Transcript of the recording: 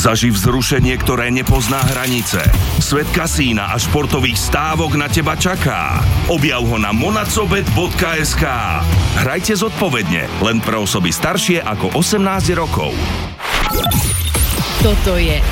Zaži vzrušenie, ktoré nepozná hranice. Svet kasína a športových stávok na teba čaká. Objav ho na monacobet.sk. Hrajte zodpovedne, len pre osoby staršie ako 18 rokov. Toto je